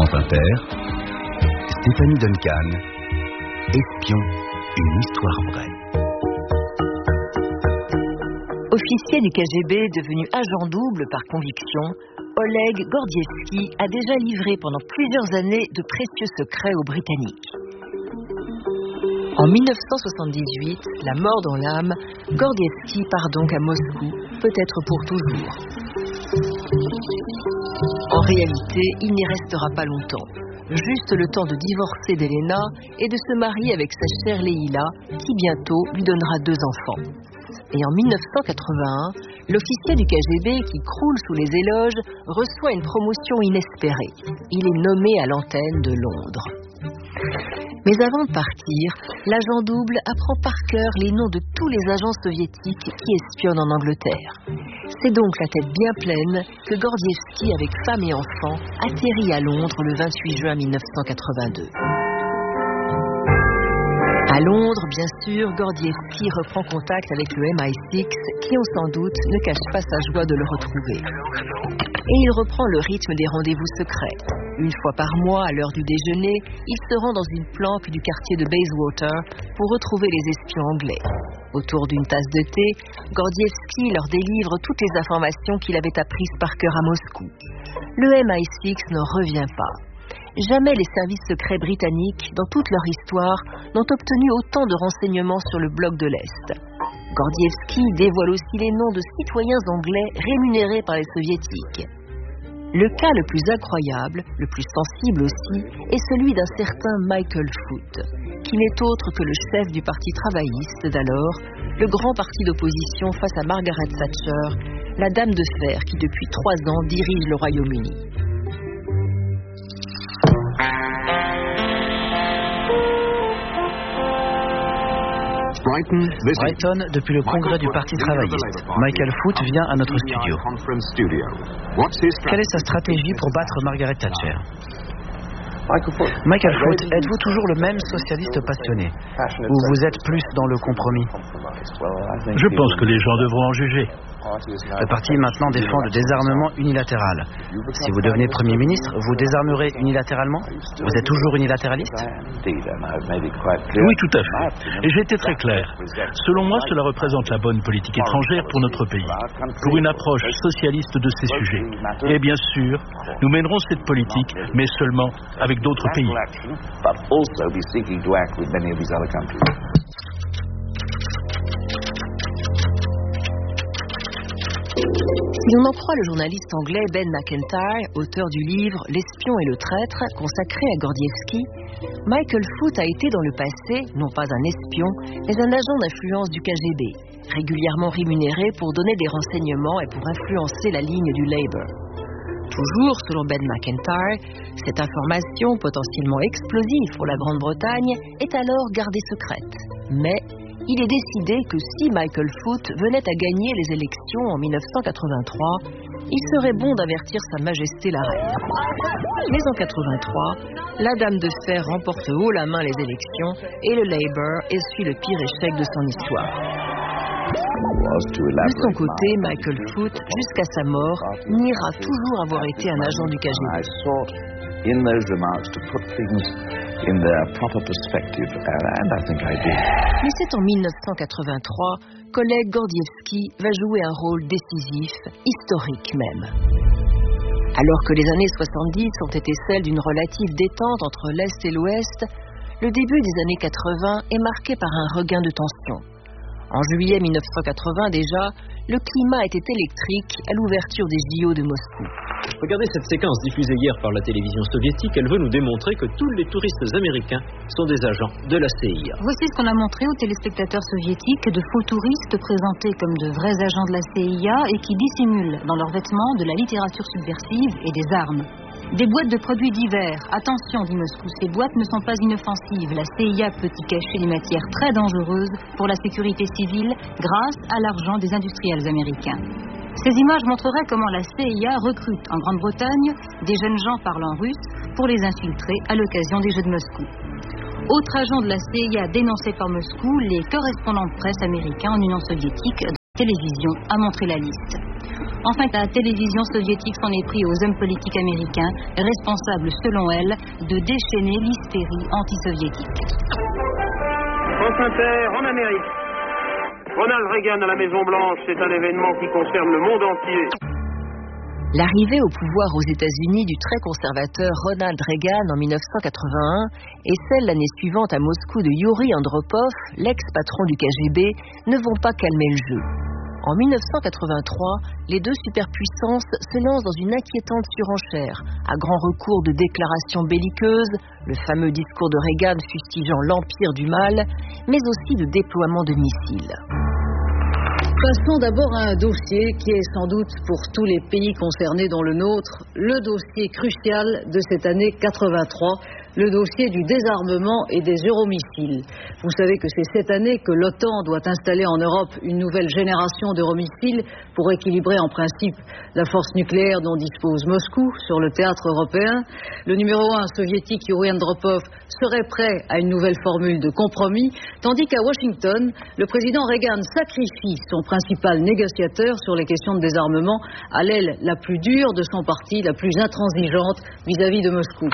France Inter, Stéphanie Duncan, Espion, une histoire vraie. Officier du KGB devenu agent double par conviction, Oleg Gordievsky a déjà livré pendant plusieurs années de précieux secrets aux Britanniques. En 1978, la mort dans l'âme, Gordievsky part donc à Moscou, peut-être pour toujours. En réalité, il n'y restera pas longtemps. Juste le temps de divorcer d'Elena et de se marier avec sa chère Leïla, qui bientôt lui donnera 2 enfants. Et en 1981, l'officier du KGB qui croule sous les éloges reçoit une promotion inespérée. Il est nommé à l'antenne de Londres. Mais avant de partir, l'agent double apprend par cœur les noms de tous les agents soviétiques qui espionnent en Angleterre. C'est donc la tête bien pleine que Gordievsky, avec femme et enfants, atterrit à Londres le 28 juin 1982. À Londres, bien sûr, Gordievsky reprend contact avec le MI6 qui, on s'en doute, ne cache pas sa joie de le retrouver. Et il reprend le rythme des rendez-vous secrets. Une fois par mois, à l'heure du déjeuner, il se rend dans une planque du quartier de Bayswater pour retrouver les espions anglais. Autour d'une tasse de thé, Gordievsky leur délivre toutes les informations qu'il avait apprises par cœur à Moscou. Le MI6 n'en revient pas. Jamais les services secrets britanniques, dans toute leur histoire, n'ont obtenu autant de renseignements sur le bloc de l'Est. Gordievsky dévoile aussi les noms de citoyens anglais rémunérés par les soviétiques. Le cas le plus incroyable, le plus sensible aussi, est celui d'un certain Michael Foot, qui n'est autre que le chef du Parti travailliste d'alors, le grand parti d'opposition face à Margaret Thatcher, la dame de fer qui depuis 3 ans dirige le Royaume-Uni. Brighton, depuis le congrès du Parti travailliste. Michael Foot vient à notre studio. Quelle est sa stratégie pour battre Margaret Thatcher? Michael Foot, êtes-vous toujours le même socialiste passionné? Ou vous êtes plus dans le compromis? Je pense que les gens devront en juger. Le parti maintenant défend le désarmement unilatéral. Si vous devenez Premier ministre, vous désarmerez unilatéralement? Vous êtes toujours unilatéraliste? Oui, tout à fait. Et j'ai été très clair. Selon moi, cela représente la bonne politique étrangère pour notre pays, pour une approche socialiste de ces sujets. Et bien sûr, nous mènerons cette politique, mais seulement avec d'autres pays. Si l'on en croit le journaliste anglais Ben McIntyre, auteur du livre « L'espion et le traître » consacré à Gordievsky, Michael Foot a été dans le passé, non pas un espion, mais un agent d'influence du KGB, régulièrement rémunéré pour donner des renseignements et pour influencer la ligne du Labour. Toujours selon Ben McIntyre, cette information potentiellement explosive pour la Grande-Bretagne est alors gardée secrète. Mais il est décidé que si Michael Foot venait à gagner les élections en 1983, il serait bon d'avertir Sa Majesté la Reine. Mais en 83, la Dame de Fer remporte haut la main les élections et le Labour essuie le pire échec de son histoire. De son côté, Michael Foot, jusqu'à sa mort, niera toujours avoir été un agent du KGB. Mais c'est en 1983 qu'Oleg Gordievsky va jouer un rôle décisif, historique même. Alors que les années 70 ont été celles d'une relative détente entre l'Est et l'Ouest, le début des années 80 est marqué par un regain de tension. En juillet 1980 déjà, le climat était électrique à l'ouverture des JO de Moscou. Regardez cette séquence diffusée hier par la télévision soviétique. Elle veut nous démontrer que tous les touristes américains sont des agents de la CIA. Voici ce qu'on a montré aux téléspectateurs soviétiques, de faux touristes présentés comme de vrais agents de la CIA et qui dissimulent dans leurs vêtements de la littérature subversive et des armes. Des boîtes de produits divers. Attention, dit Moscou, ces boîtes ne sont pas inoffensives. La CIA peut y cacher des matières très dangereuses pour la sécurité civile grâce à l'argent des industriels américains. Ces images montreraient comment la CIA recrute en Grande-Bretagne des jeunes gens parlant russe pour les infiltrer à l'occasion des Jeux de Moscou. Autre agent de la CIA dénoncé par Moscou, les correspondants de presse américains en Union soviétique, de la télévision a montré la liste. Enfin, la télévision soviétique s'en est pris aux hommes politiques américains, responsables, selon elle, de déchaîner l'hystérie anti-soviétique. France Inter, en Amérique. Ronald Reagan à la Maison-Blanche, c'est un événement qui concerne le monde entier. L'arrivée au pouvoir aux États-Unis du très conservateur Ronald Reagan en 1981 et celle l'année suivante à Moscou de Yuri Andropov, l'ex-patron du KGB, ne vont pas calmer le jeu. En 1983, les deux superpuissances se lancent dans une inquiétante surenchère, à grand recours de déclarations belliqueuses, le fameux discours de Reagan fustigeant l'empire du mal, mais aussi de déploiement de missiles. Passons d'abord à un dossier qui est sans doute pour tous les pays concernés dont le nôtre, le dossier crucial de cette année 83, le dossier du désarmement et des euromissiles. Vous savez que c'est cette année que l'OTAN doit installer en Europe une nouvelle génération d'euromissiles pour équilibrer en principe la force nucléaire dont dispose Moscou sur le théâtre européen. Le numéro 1 soviétique Yuri Andropov serait prêt à une nouvelle formule de compromis, tandis qu'à Washington, le président Reagan sacrifie son principal négociateur sur les questions de désarmement à l'aile la plus dure de son parti, la plus intransigeante vis-à-vis de Moscou.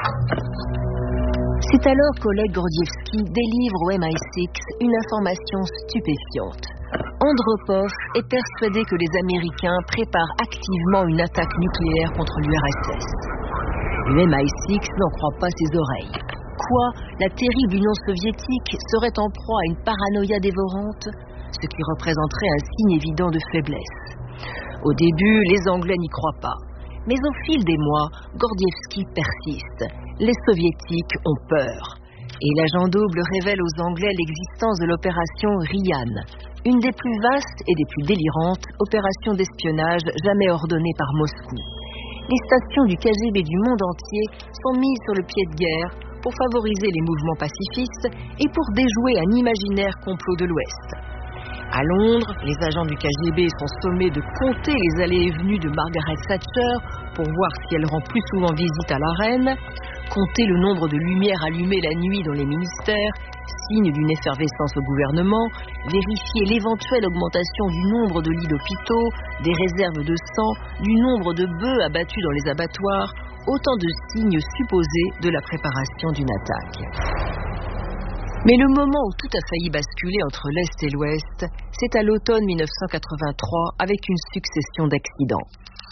C'est alors qu'Oleg Gordievsky délivre au MI6 une information stupéfiante. Andropov est persuadé que les Américains préparent activement une attaque nucléaire contre l'URSS. Le MI6 n'en croit pas ses oreilles. Quoi, la terrible Union soviétique serait en proie à une paranoïa dévorante, ce qui représenterait un signe évident de faiblesse. Au début, les Anglais n'y croient pas. Mais au fil des mois, Gordievsky persiste. Les Soviétiques ont peur. Et l'agent double révèle aux Anglais l'existence de l'opération Ryan, une des plus vastes et des plus délirantes opérations d'espionnage jamais ordonnées par Moscou. Les stations du KGB du monde entier sont mises sur le pied de guerre pour favoriser les mouvements pacifistes et pour déjouer un imaginaire complot de l'Ouest. À Londres, les agents du KGB sont sommés de compter les allées et venues de Margaret Thatcher pour voir si elle rend plus souvent visite à la reine, compter le nombre de lumières allumées la nuit dans les ministères, signe d'une effervescence au gouvernement, vérifier l'éventuelle augmentation du nombre de lits d'hôpitaux, des réserves de sang, du nombre de bœufs abattus dans les abattoirs, autant de signes supposés de la préparation d'une attaque. Mais le moment où tout a failli basculer entre l'Est et l'Ouest, c'est à l'automne 1983 avec une succession d'accidents.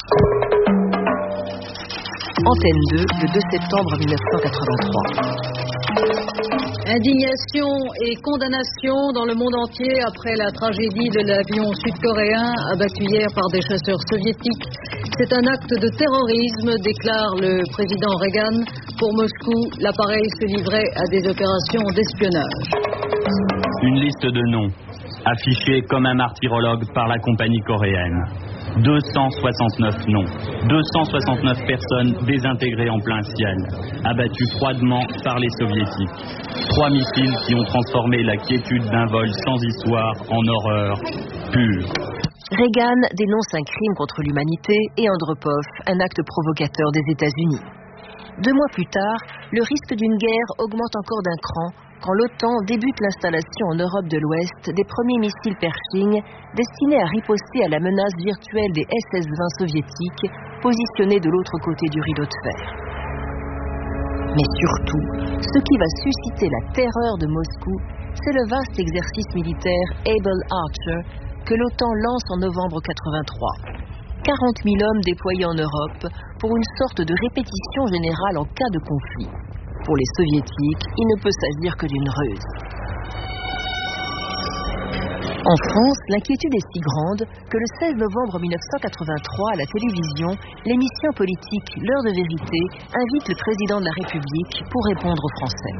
Antenne 2, le 2 septembre 1983. Indignation et condamnation dans le monde entier après la tragédie de l'avion sud-coréen abattu hier par des chasseurs soviétiques. C'est un acte de terrorisme, déclare le président Reagan. Pour Moscou, l'appareil se livrait à des opérations d'espionnage. Une liste de noms, affichée comme un martyrologue par la compagnie coréenne. 269 noms, 269 personnes désintégrées en plein ciel, abattues froidement par les soviétiques. 3 missiles qui ont transformé la quiétude d'un vol sans histoire en horreur pure. Reagan dénonce un crime contre l'humanité et Andropov, un acte provocateur des États-Unis. 2 mois plus tard, le risque d'une guerre augmente encore d'un cran quand l'OTAN débute l'installation en Europe de l'Ouest des premiers missiles Pershing destinés à riposter à la menace virtuelle des SS-20 soviétiques positionnés de l'autre côté du rideau de fer. Mais surtout, ce qui va susciter la terreur de Moscou, c'est le vaste exercice militaire Able Archer que l'OTAN lance en novembre 83. 40 000 hommes déployés en Europe pour une sorte de répétition générale en cas de conflit. Pour les soviétiques, il ne peut s'agir que d'une ruse. En France, l'inquiétude est si grande que le 16 novembre 1983, à la télévision, l'émission politique L'heure de vérité invite le président de la République pour répondre aux Français.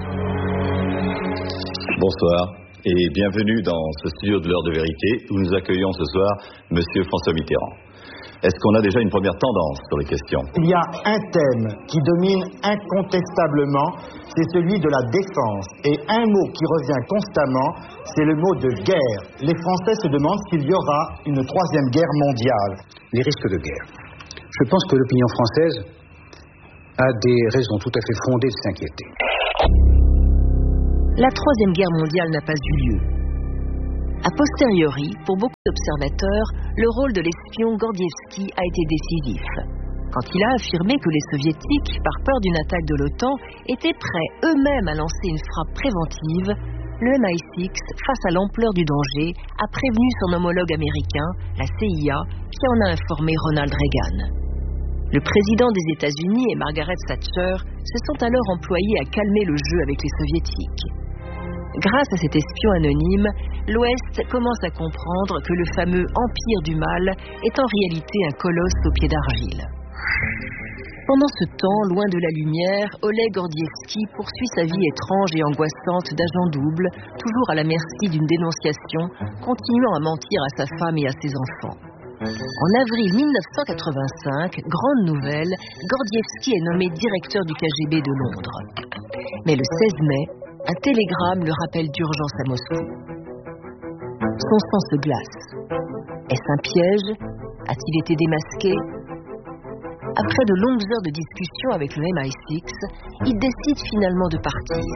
Bonsoir et bienvenue dans ce studio de L'heure de vérité où nous accueillons ce soir Monsieur François Mitterrand. Est-ce qu'on a déjà une première tendance sur les questions? Il y a un thème qui domine incontestablement, c'est celui de la défense. Et un mot qui revient constamment, c'est le mot de guerre. Les Français se demandent s'il y aura une 3e guerre mondiale. Les risques de guerre. Je pense que l'opinion française a des raisons tout à fait fondées de s'inquiéter. La 3e guerre mondiale n'a pas eu lieu. A posteriori, pour beaucoup d'observateurs, le rôle de l'espion Gordievski a été décisif. Quand il a affirmé que les Soviétiques, par peur d'une attaque de l'OTAN, étaient prêts eux-mêmes à lancer une frappe préventive, le MI6, face à l'ampleur du danger, a prévenu son homologue américain, la CIA, qui en a informé Ronald Reagan. Le président des États-Unis et Margaret Thatcher se sont alors employés à calmer le jeu avec les Soviétiques. Grâce à cet espion anonyme, l'Ouest commence à comprendre que le fameux Empire du Mal est en réalité un colosse aux pieds d'argile. Pendant ce temps, loin de la lumière, Oleg Gordievski poursuit sa vie étrange et angoissante d'agent double, toujours à la merci d'une dénonciation, continuant à mentir à sa femme et à ses enfants. En avril 1985, grande nouvelle, Gordievski est nommé directeur du KGB de Londres. Mais le 16 mai, un télégramme le rappelle d'urgence à Moscou. Son sang se glace. Est-ce un piège? A-t-il été démasqué? Après de longues heures de discussion avec le MI6, il décide finalement de partir.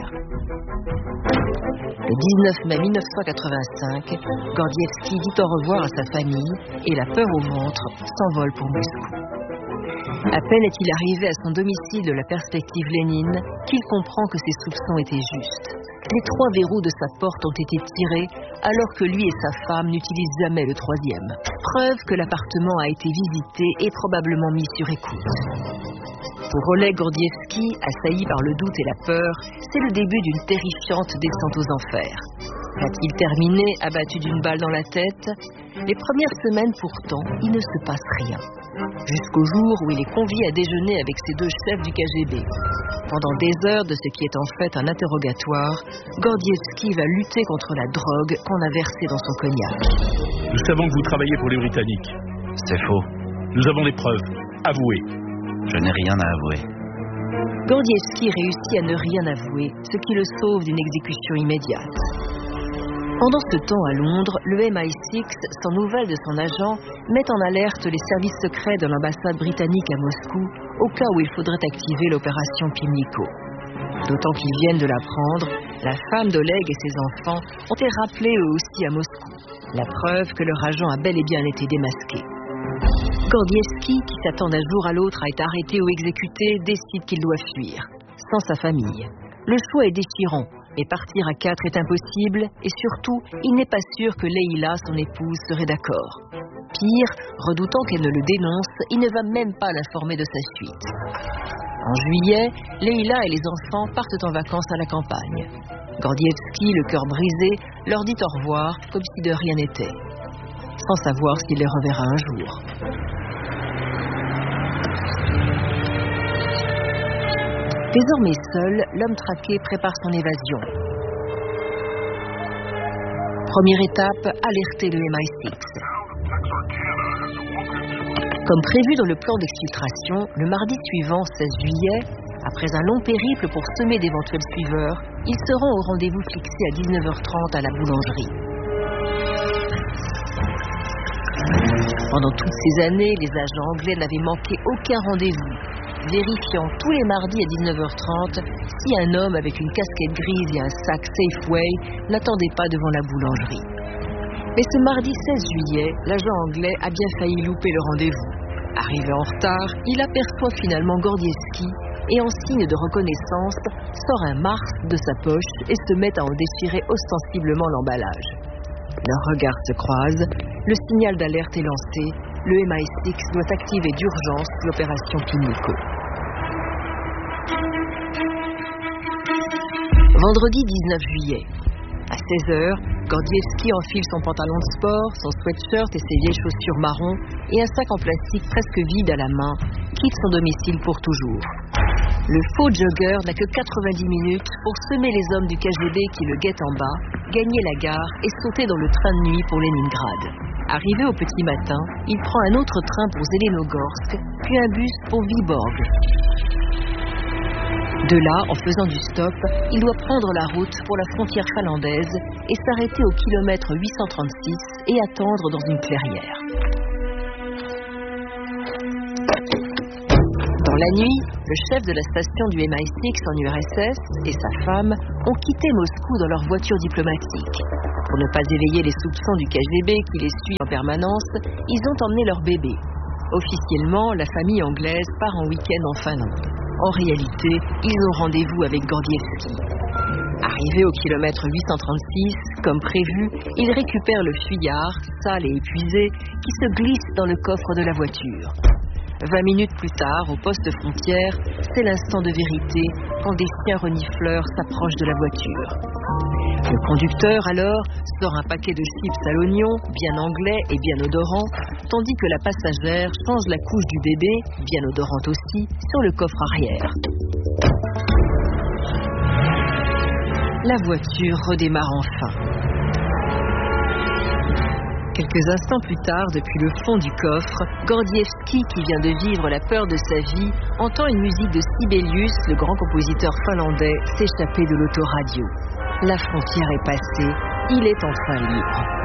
Le 19 mai 1985, Gordievski dit au revoir à sa famille et la peur au ventre s'envole pour Moscou. À peine est-il arrivé à son domicile de la perspective Lénine qu'il comprend que ses soupçons étaient justes. Les 3 verrous de sa porte ont été tirés alors que lui et sa femme n'utilisent jamais le 3e. Preuve que l'appartement a été visité et probablement mis sur écoute. Pour Oleg Gordievski, assailli par le doute et la peur, c'est le début d'une terrifiante descente aux enfers. A-t-il terminé abattu d'une balle dans la tête? Les premières semaines pourtant, il ne se passe rien. Jusqu'au jour où il est convié à déjeuner avec ses 2 chefs du KGB. Pendant des heures de ce qui est en fait un interrogatoire, Gordievski va lutter contre la drogue qu'on a versée dans son cognac. Nous savons que vous travaillez pour les Britanniques. C'est faux. Nous avons des preuves. Avouez. Je n'ai rien à avouer. Gordievski réussit à ne rien avouer, ce qui le sauve d'une exécution immédiate. Pendant ce temps à Londres, le MI6, sans nouvelles de son agent, met en alerte les services secrets de l'ambassade britannique à Moscou au cas où il faudrait activer l'opération Pimlico. D'autant qu'ils viennent de l'apprendre, la femme d'Oleg et ses enfants ont été rappelés eux aussi à Moscou. La preuve que leur agent a bel et bien été démasqué. Gordievski, qui s'attend d'un jour à l'autre à être arrêté ou exécuté, décide qu'il doit fuir, sans sa famille. Le choix est déchirant. Et partir à 4 est impossible, et surtout, il n'est pas sûr que Leïla, son épouse, serait d'accord. Pire, redoutant qu'elle ne le dénonce, il ne va même pas l'informer de sa fuite. En juillet, Leïla et les enfants partent en vacances à la campagne. Gordievski, le cœur brisé, leur dit au revoir comme si de rien n'était, sans savoir s'il les reverra un jour. Désormais seul, l'homme traqué prépare son évasion. Première étape, alerter le MI6. Comme prévu dans le plan d'exfiltration, le mardi suivant, 16 juillet, après un long périple pour semer d'éventuels suiveurs, ils seront au rendez-vous fixé à 19h30 à la boulangerie. Pendant toutes ces années, les agents anglais n'avaient manqué aucun rendez-vous, vérifiant tous les mardis à 19h30 si un homme avec une casquette grise et un sac Safeway n'attendait pas devant la boulangerie. Mais ce mardi 16 juillet, l'agent anglais a bien failli louper le rendez-vous. Arrivé en retard, il aperçoit finalement Gordievski et en signe de reconnaissance, sort un Mars de sa poche et se met à en déchirer ostensiblement l'emballage. Leurs regards se croisent, le signal d'alerte est lancé, le MI6 doit activer d'urgence l'opération Pimlico. Vendredi 19 juillet. À 16h, Gordievski enfile son pantalon de sport, son sweatshirt et ses vieilles chaussures marron et un sac en plastique presque vide à la main, quitte son domicile pour toujours. Le faux jogger n'a que 90 minutes pour semer les hommes du KGB qui le guettent en bas, gagner la gare et sauter dans le train de nuit pour Leningrad. Arrivé au petit matin, il prend un autre train pour Zelenogorsk, puis un bus pour Vyborg. De là, en faisant du stop, il doit prendre la route pour la frontière finlandaise et s'arrêter au kilomètre 836 et attendre dans une clairière. Dans la nuit, le chef de la station du MI6 en URSS et sa femme ont quitté Moscou dans leur voiture diplomatique. Pour ne pas éveiller les soupçons du KGB qui les suit en permanence, ils ont emmené leur bébé. Officiellement, la famille anglaise part en week-end en Finlande. En réalité, ils ont rendez-vous avec Gordievski. Arrivé au kilomètre 836, comme prévu, ils récupèrent le fuyard, sale et épuisé, qui se glisse dans le coffre de la voiture. 20 minutes plus tard, au poste frontière, c'est l'instant de vérité quand des chiens renifleurs s'approchent de la voiture. Le conducteur, alors, sort un paquet de chips à l'oignon, bien anglais et bien odorant, tandis que la passagère change la couche du bébé, bien odorante aussi, sur le coffre arrière. La voiture redémarre enfin. Quelques instants plus tard, depuis le fond du coffre, Gordievski, qui vient de vivre la peur de sa vie, entend une musique de Sibelius, le grand compositeur finlandais, s'échapper de l'autoradio. La frontière est passée, il est enfin libre.